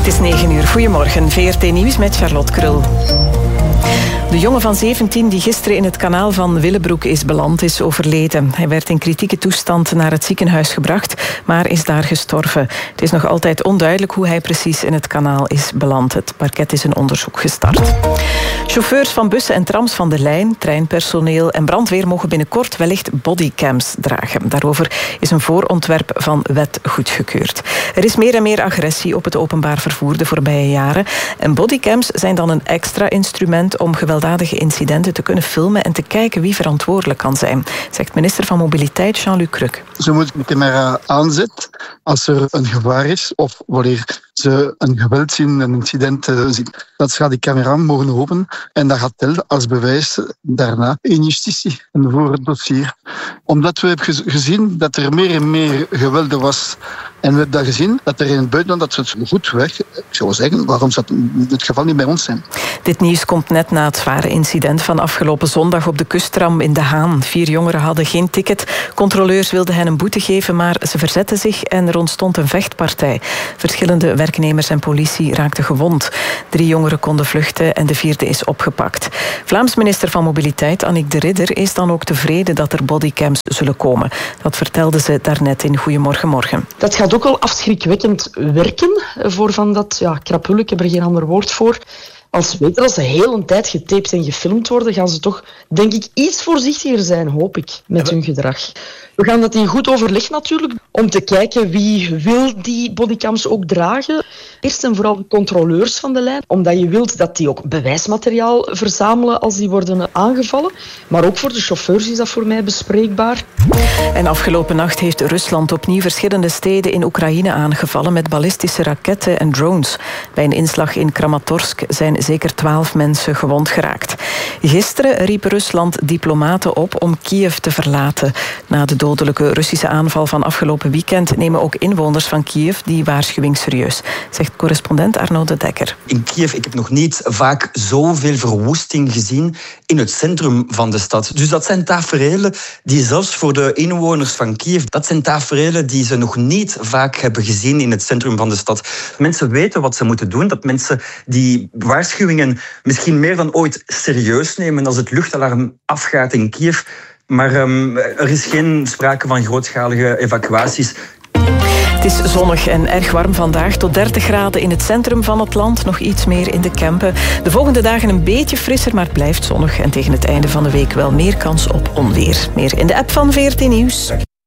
is 9 uur. Goedemorgen, VRT Nieuws met Charlotte Krul. De jongen van 17 die gisteren in het kanaal van Willebroek is beland, is overleden. Hij werd in kritieke toestand naar het ziekenhuis gebracht, maar is daar gestorven. Het is nog altijd onduidelijk hoe hij precies in het kanaal is beland. Het parket is een onderzoek gestart. Chauffeurs van bussen en trams van de lijn, treinpersoneel en brandweer mogen binnenkort wellicht bodycams dragen. Daarover is een voorontwerp van wet goedgekeurd. Er is meer en meer agressie op het openbaar vervoer de voorbije jaren. En bodycams zijn dan een extra instrument om gewelddadige incidenten te kunnen filmen en te kijken wie verantwoordelijk kan zijn, zegt minister van Mobiliteit Jean-Luc Cruc. Ze moeten de camera aanzetten als er een gevaar is of wanneer ze een geweld zien, een incident zien. Dat gaat die camera mogen openen en dat gaat tellen als bewijs daarna in justitie en voor het dossier. Omdat we hebben gezien dat er meer en meer gewelden was en we hebben dat gezien dat er in het buitenland dat ze het goed weg. Ik zou zeggen, waarom zou het geval niet bij ons zijn? Dit nieuws komt net na het zware incident van afgelopen zondag op de kusttram in De Haan. 4 jongeren hadden geen ticket. Controleurs wilden hen een boete geven, maar ze verzetten zich en er ontstond een vechtpartij. Verschillende werknemers en politie raakten gewond. 3 jongeren konden vluchten en de 4e is opgepakt. Vlaams minister van Mobiliteit Annick de Ridder is dan ook tevreden dat er bodycams zullen komen. Dat vertelde ze daarnet in Goedemorgen Morgen. Dat gaat ook al afschrikwekkend werken voor van dat krapul, ik heb er geen ander woord voor. Als ze heel een tijd getaped en gefilmd worden, gaan ze toch, denk ik, iets voorzichtiger zijn, hoop ik, met hun gedrag. We gaan dat in goed overleg natuurlijk, om te kijken wie wil die bodycams ook dragen. Eerst en vooral de controleurs van de lijn, omdat je wilt dat die ook bewijsmateriaal verzamelen als die worden aangevallen. Maar ook voor de chauffeurs is dat voor mij bespreekbaar. En afgelopen nacht heeft Rusland opnieuw verschillende steden in Oekraïne aangevallen met ballistische raketten en drones. Bij een inslag in Kramatorsk zijn zeker 12 mensen gewond geraakt. Gisteren riep Rusland diplomaten op om Kiev te verlaten. Na de dodelijke Russische aanval van afgelopen weekend nemen ook inwoners van Kiev die waarschuwing serieus, zegt correspondent Arno de Dekker. In Kiev, ik heb nog niet vaak zoveel verwoesting gezien in het centrum van de stad. Dus dat zijn taferelen die zelfs voor de inwoners van Kiev, dat zijn taferelen die ze nog niet vaak hebben gezien in het centrum van de stad. Mensen weten wat ze moeten doen, dat mensen die waarschuwingen misschien meer dan ooit serieus nemen als het luchtalarm afgaat in Kiev. Maar er is geen sprake van grootschalige evacuaties. Het is zonnig en erg warm vandaag, tot 30 graden in het centrum van het land, nog iets meer in de Kempen. De volgende dagen een beetje frisser, maar het blijft zonnig en tegen het einde van de week wel meer kans op onweer. Meer in de app van VRT Nieuws.